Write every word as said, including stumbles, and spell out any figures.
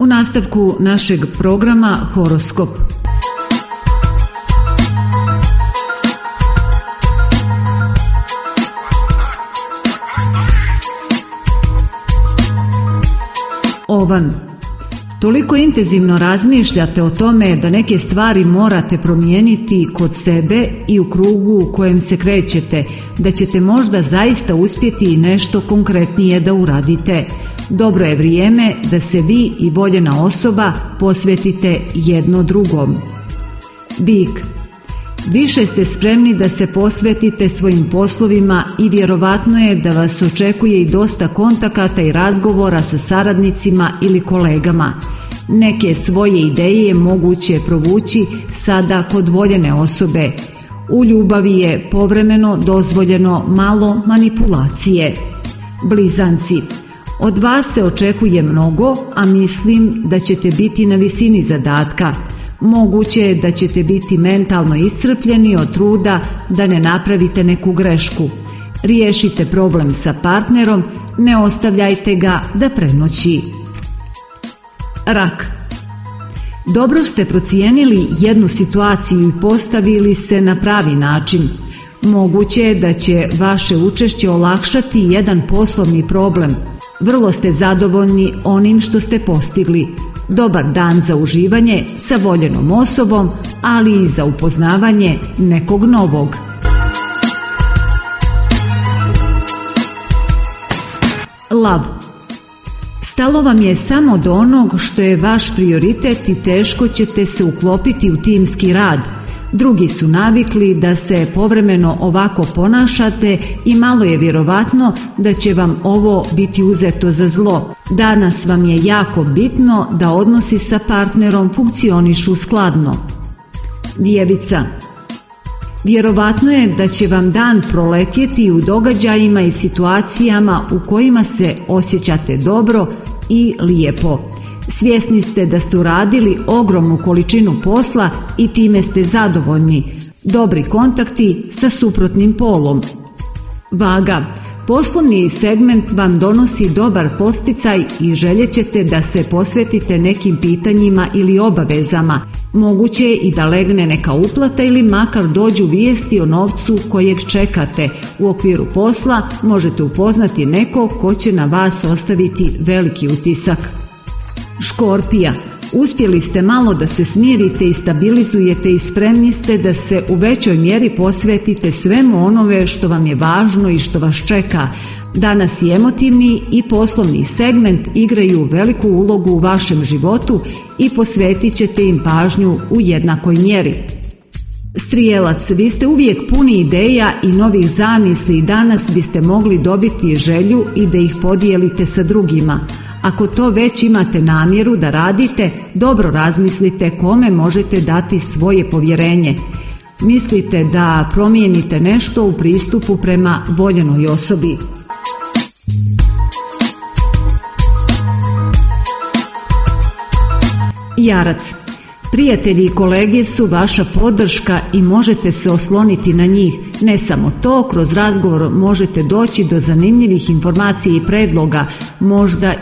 nastavku našeg programa Horoskop. Ovan. Toliko intenzivno razmišljate o tome da neke stvari morate promijeniti kod sebe i u krugu u kojem se krećete, da ćete možda zaista uspjeti i nešto konkretnije da uradite. Dobro je vrijeme da se vi i voljena osoba posvetite jedno drugom. Bik. Više ste spremni da se posvetite svojim poslovima i vjerovatno je da vas očekuje i dosta kontakata i razgovora sa saradnicima ili kolegama. Neke svoje ideje je moguće provući sada kod voljene osobe. U ljubavi je povremeno dozvoljeno malo manipulacije. Blizanci. Od vas se očekuje mnogo, a mislim da ćete biti na visini zadatka. Moguće je da ćete biti mentalno iscrpljeni od truda da ne napravite neku grešku. Riješite problem sa partnerom, ne ostavljajte ga da prenoći. Rak. Dobro ste procijenili jednu situaciju i postavili se na pravi način. Moguće je da će vaše učešće olakšati jedan poslovni problem. Vrlo ste zadovoljni onim što ste postigli. Dobar dan za uživanje sa voljenom osobom, ali i za upoznavanje nekog novog. Lav. Stalo vam je samo do onog što je vaš prioritet i teško ćete se uklopiti u timski rad. Drugi su navikli da se povremeno ovako ponašate i malo je vjerovatno da će vam ovo biti uzeto za zlo. Danas vam je jako bitno da odnosi sa partnerom funkcionišu skladno. Djevica. Vjerovatno je da će vam dan proletjeti u događajima i situacijama u kojima se osjećate dobro i lijepo. Svjesni ste da ste uradili ogromnu količinu posla i time ste zadovoljni. Dobri kontakti sa suprotnim polom. Vaga. Poslovni segment vam donosi dobar posticaj i željećete da se posvetite nekim pitanjima ili obavezama. Moguće je i da legne neka uplata ili makar dođu vijesti o novcu kojeg čekate. U okviru posla možete upoznati nekog ko će na vas ostaviti veliki utisak. Škorpija. Uspjeli ste malo da se smirite i stabilizujete i spremni ste da se u većoj mjeri posvetite svemu onome što vam je važno i što vas čeka. Danas i emotivni i poslovni segment igraju veliku ulogu u vašem životu i posvetit ćete im pažnju u jednakoj mjeri. Strijelac, vi ste uvijek puni ideja i novih zamisli i danas biste mogli dobiti želju i da ih podijelite sa drugima. Ako to već imate namjeru da radite, dobro razmislite kome možete dati svoje povjerenje. Mislite da promijenite nešto u pristupu prema voljenoj osobi. Jarac. Prijatelji i kolege su vaša podrška i možete se osloniti na njih. Ne samo to, kroz razgovor možete doći do zanimljivih informacija i predloga, možda